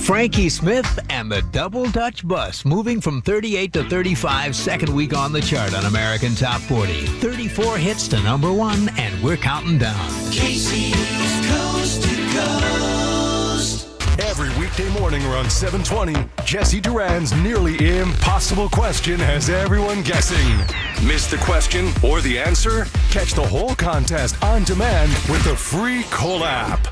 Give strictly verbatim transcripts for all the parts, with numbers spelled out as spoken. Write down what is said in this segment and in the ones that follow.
Frankie Smith and the Double Dutch Bus, moving from thirty-eight to thirty-five, second week on the chart on American Top forty. thirty-four hits to number one, and we're counting down. Casey's Coast to Coast. Every weekday morning around seven twenty, Jesse Duran's nearly impossible question has everyone guessing. Miss the question or the answer? Catch the whole contest on demand with the free Cola app.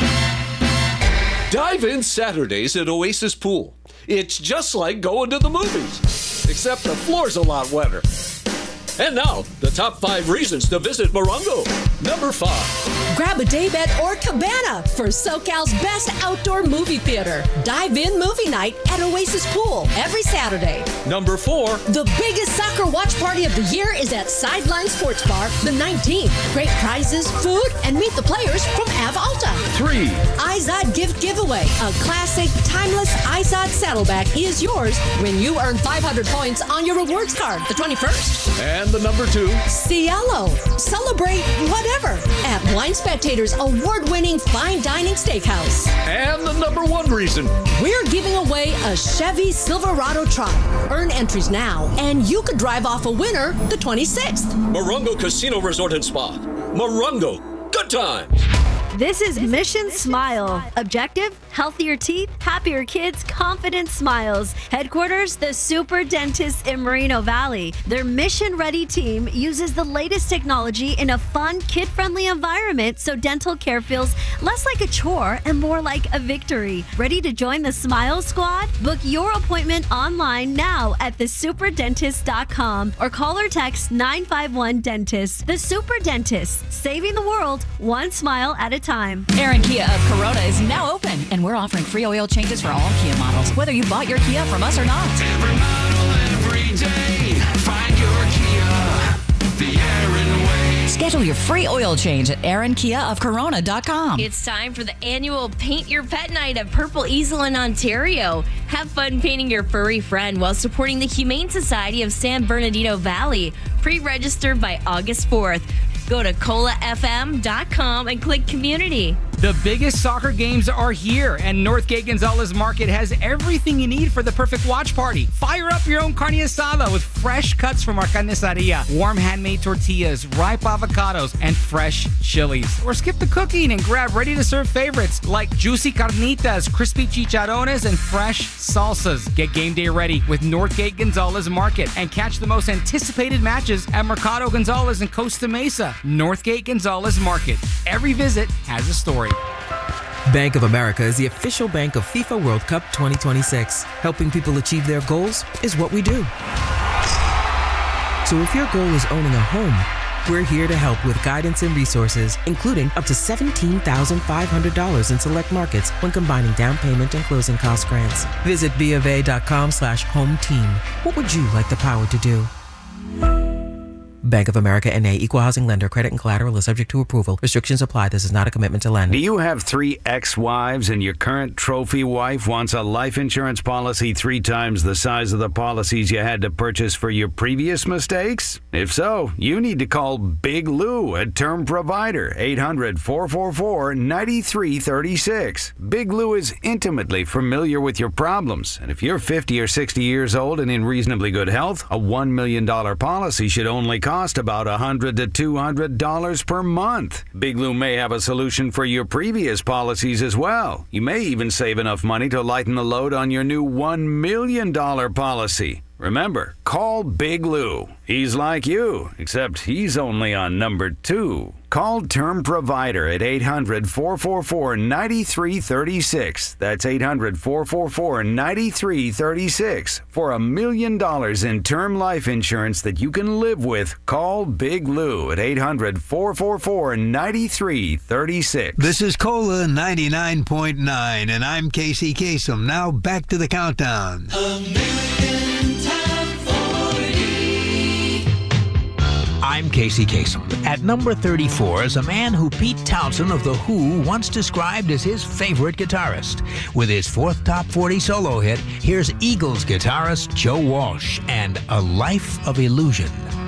Dive in Saturdays at Oasis Pool. It's just like going to the movies, except the floor's a lot wetter. And now, the top five reasons to visit Morongo. Number five. Grab a daybed or cabana for SoCal's best outdoor movie theater. Dive in movie night at Oasis Pool every Saturday. Number four. The biggest soccer watch party of the year is at Sideline Sports Bar the nineteenth. Great prizes, food, and meet the players from Av Alta. Three. Izod Gift Giveaway. A classic, timeless Izod saddleback is yours when you earn five hundred points on your rewards card the twenty-first. And the number two. Cielo. Celebrate whatever at Wine Spectator's award-winning fine dining steakhouse. And the number one reason. We're giving away a Chevy Silverado truck. Earn entries now, and you could drive off a winner the twenty-sixth. Morongo Casino Resort and Spa. Morongo. Good times. This is Mission Smile. Objective, healthier teeth, happier kids, confident smiles. Headquarters, the Super Dentist in Moreno Valley. Their mission-ready team uses the latest technology in a fun, kid-friendly environment so dental care feels less like a chore and more like a victory. Ready to join the Smile Squad? Book your appointment online now at the super dentist dot com or call or text nine five one dentist. The Super Dentist, saving the world one smile at a time. Aaron Kia of Corona is now open, and we're offering free oil changes for all Kia models, whether you bought your Kia from us or not. Every model, every day. Find your Kia the Aaron way. Schedule your free oil change at aaron kia of corona dot com. It's time for the annual Paint Your Pet Night at Purple Easel in Ontario. Have fun painting your furry friend while supporting the Humane Society of San Bernardino Valley. Pre-register by August fourth. Go to cola f m dot com and click Community. The biggest soccer games are here, and Northgate Gonzalez Market has everything you need for the perfect watch party. Fire up your own carne asada with fresh cuts from our carniceria, warm handmade tortillas, ripe avocados, and fresh chilies. Or skip the cooking and grab ready-to-serve favorites like juicy carnitas, crispy chicharrones, and fresh salsas. Get game day ready with Northgate Gonzalez Market and catch the most anticipated matches at Mercado Gonzalez in Costa Mesa. Northgate Gonzalez Market. Every visit has a story. Bank of America is the official bank of FIFA World Cup twenty twenty-six. Helping people achieve their goals is what we do. So if your goal is owning a home, we're here to help with guidance and resources, including up to seventeen thousand five hundred dollars in select markets when combining down payment and closing cost grants. Visit B of A dot com slash home team. What would you like the power to do? Bank of America N A, Equal Housing Lender. Credit and collateral is subject to approval. Restrictions apply. This is not a commitment to lend. Do you have three ex-wives and your current trophy wife wants a life insurance policy three times the size of the policies you had to purchase for your previous mistakes? If so, you need to call Big Lou at Term Provider, eight hundred, four four four, nine three three six. Big Lou is intimately familiar with your problems, and if you're fifty or sixty years old and in reasonably good health, a one million dollars policy should only cost cost about one hundred to two hundred dollars per month. Big Lou may have a solution for your previous policies as well. You may even save enough money to lighten the load on your new one million dollars policy. Remember, call Big Lou. He's like you, except he's only on number two. Call Term Provider at eight hundred, four four four, nine three three six. That's eight hundred, four four four, nine three three six. For a million dollars in term life insurance that you can live with, call Big Lou at eight hundred, four four four, nine three three six. This is Cola ninety-nine point nine, and I'm Casey Kasem. Now back to the countdown. American Top forty. I'm Casey Kasem. At number thirty-four is a man who Pete Townshend of The Who once described as his favorite guitarist. With his fourth top forty solo hit, here's Eagles guitarist Joe Walsh and A Life of Illusion.